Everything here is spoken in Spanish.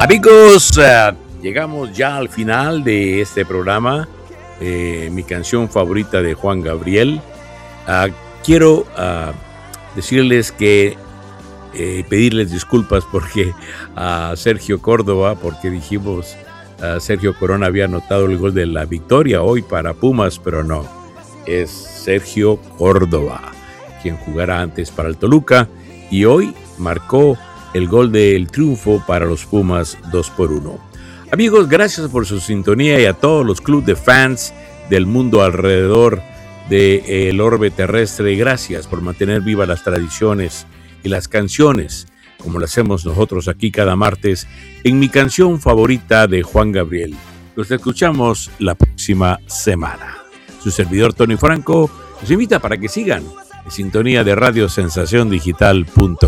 Amigos, llegamos ya al final de este programa. Mi canción favorita de Juan Gabriel. Quiero decirles que pedirles disculpas porque a Sergio Córdoba, porque dijimos Sergio Corona había anotado el gol de la victoria hoy para Pumas, pero no, es Sergio Córdoba quien jugará antes para el Toluca y hoy marcó el gol del triunfo para los Pumas 2-1. Amigos, gracias por su sintonía y a todos los clubes de fans del mundo alrededor del orbe terrestre. Gracias por mantener vivas las tradiciones y las canciones, como lo hacemos nosotros aquí cada martes, en mi canción favorita de Juan Gabriel. Los escuchamos la próxima semana. Su servidor Tony Franco los invita para que sigan en sintonía de radiosensaciondigital.com.